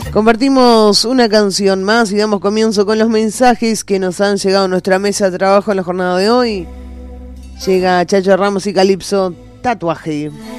Compartimos una canción más y damos comienzo con los mensajes que nos han llegado a nuestra mesa de trabajo en la jornada de hoy. Llega Chacho Ramos y Calipso, Tatuaje.